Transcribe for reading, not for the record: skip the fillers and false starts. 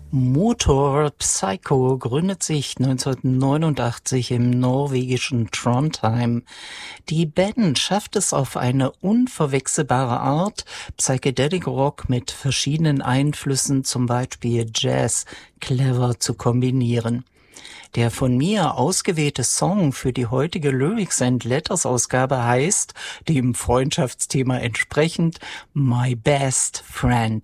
Motor Psycho gründet sich 1989 im norwegischen Trondheim. Die Band schafft es auf eine unverwechselbare Art, Psychedelic Rock mit verschiedenen Einflüssen, zum Beispiel Jazz, clever zu kombinieren. Der von mir ausgewählte Song für die heutige Lyrics and Letters Ausgabe heißt, dem Freundschaftsthema entsprechend, My Best Friend.